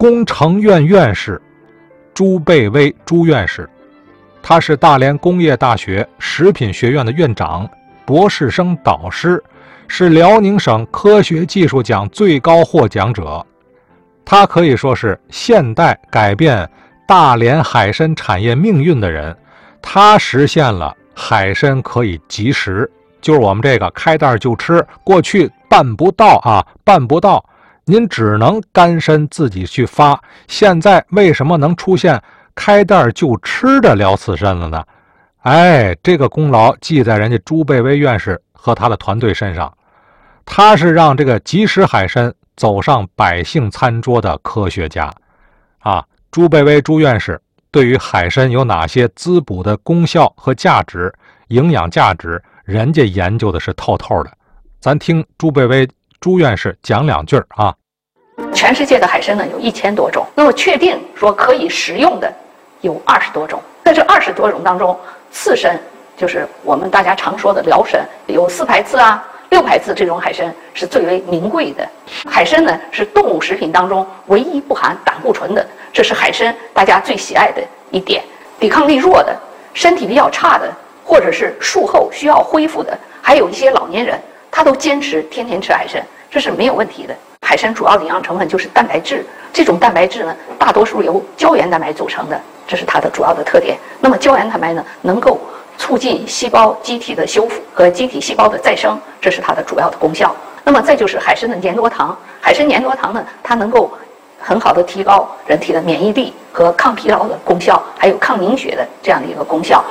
工程院院士朱贝微朱院士，他是大连工业大学食品学院的院长、博士生导师，是辽宁省科学技术奖最高获奖者。他可以说是现代改变大连海参产业命运的人，他实现了海参可以即食，就是我们这个开袋就吃，过去办不到啊，办不到，您只能干参自己去发。现在为什么能出现开袋就吃的辽刺参了呢？这个功劳记在人家朱贝微院士和他的团队身上，他是让这个即食海参走上百姓餐桌的科学家啊。朱贝微朱院士对于海参有哪些滋补的功效和价值、营养价值，人家研究的是透透的。咱听朱贝微朱院士讲两句啊。 全世界的海参呢有1000多种，那么确定说可以食用的有20多种。在这20多种当中，刺参就是我们大家常说的辽参，有4排刺啊、6排刺这种海参是最为名贵的。海参呢是动物食品当中唯一不含胆固醇的，这是海参大家最喜爱的一点。抵抗力弱的、身体比较差的，或者是术后需要恢复的，还有一些老年人，他都坚持天天吃海参，这是没有问题的。海参主要的营养成分就是蛋白质，这种蛋白质呢，大多数由胶原蛋白组成的，这是它的主要的特点。那么胶原蛋白呢，能够促进细胞机体的修复和机体细胞的再生，这是它的主要的功效。那么再就是海参的粘多糖，海参粘多糖呢，它能够很好的提高人体的免疫力和抗疲劳的功效，还有抗凝血的这样的一个功效。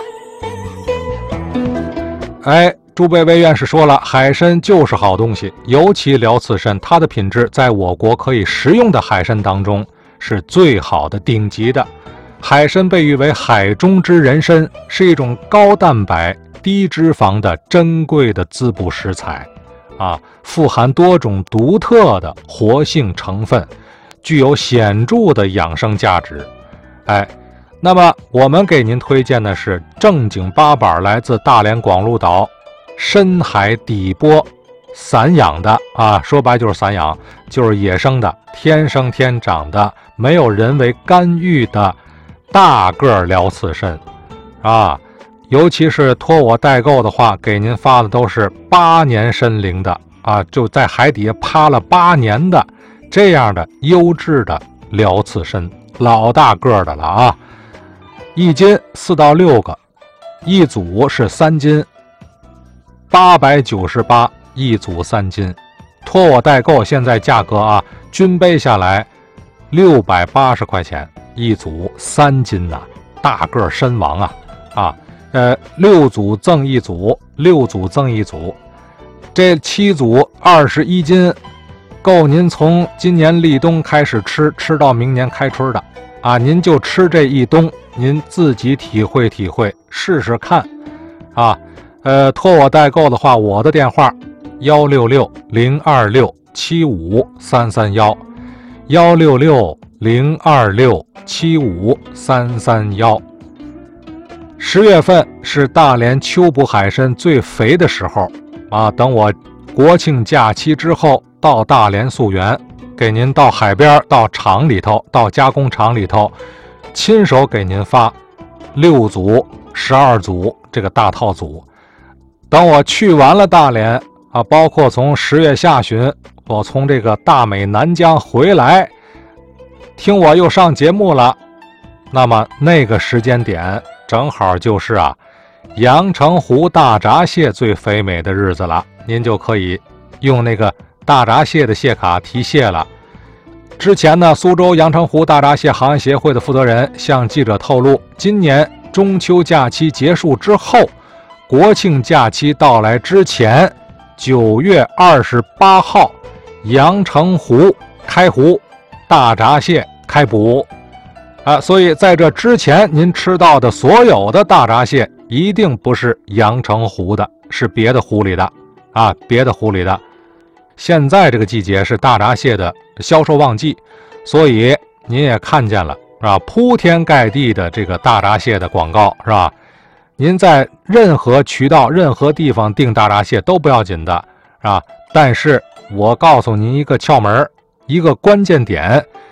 朱贝微院士说了，海参就是好东西，尤其辽刺参，它的品质在我国可以食用的海参当中是最好的、顶级的。海参被誉为海中之人参，是一种高蛋白、低脂肪的珍贵的滋补食材啊，富含多种独特的活性成分，具有显著的养生价值。那么我们给您推荐的是正经八板来自大连广鹿岛深海底波散养的啊，说白就是散养，就是野生的、天生天长的、没有人为干预的大个辽刺参啊。尤其是托我代购的话，给您发的都是8年参龄的啊，就在海底下趴了8年的这样的优质的辽刺参，老大个的了啊。1斤4到6个，一组是3斤，898一组3斤，托我代购现在价格啊，均杯下来680块钱一组3斤呐，大个参王啊！6组赠一组，6组赠一组，这7组21斤，够您从今年立冬开始吃到明年开春的啊！您就吃这一冬，您自己体会体会，试试看啊！托我代购的话，我的电话166-026-75331，166-026-75331。10月份是大连秋捕海参最肥的时候啊！等我国庆假期之后到大连溯源，给您到海边、到厂里头、到加工厂里头，亲手给您发6组、12组这个大套组。等我去完了大连啊，包括从10月下旬我从这个大美南疆回来，听我又上节目了，那么那个时间点正好就是阳澄湖大闸蟹最肥美的日子了，您就可以用那个大闸蟹的蟹卡提蟹了。之前呢，苏州阳澄湖大闸蟹行业协会的负责人向记者透露，今年中秋假期结束之后，国庆假期到来之前，9月28号阳澄湖开湖，大闸蟹开捕所以在这之前您吃到的所有的大闸蟹一定不是阳澄湖的，是别的湖里的别的湖里的。现在这个季节是大闸蟹的销售旺季，所以您也看见了是吧？铺天盖地的这个大闸蟹的广告是吧？您在任何渠道、任何地方订大闸蟹都不要紧的但是我告诉您一个窍门，一个关键点，